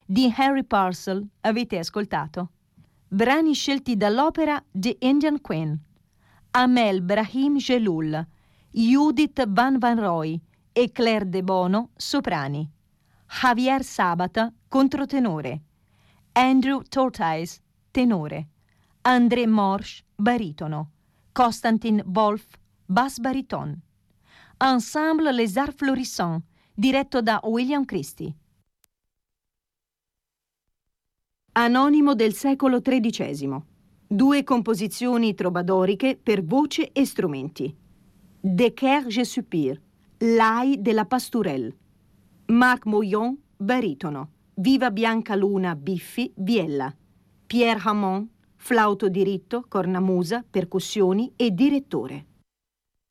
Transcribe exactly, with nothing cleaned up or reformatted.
di Henry Purcell avete ascoltato. Brani scelti dall'opera The Indian Queen, Amel Brahim Jelul, Judith Van Van Roy e Claire De Bono, soprani. Javier Sabata, controtenore. Andrew Tortoise, tenore. André Morsch, baritono. Constantin Wolf, bass bariton. Ensemble Les Arts Florissants, diretto da William Christie. Anonimo del secolo tredicesimo. Due composizioni trobadoriche per voce e strumenti. De Coeur je soupire, L'Ai della Pastourelle. Marc Mouillon, baritono. Viva Bianca Luna Biffi, viella. Pierre Hamon, flauto diritto, cornamusa, percussioni e direttore.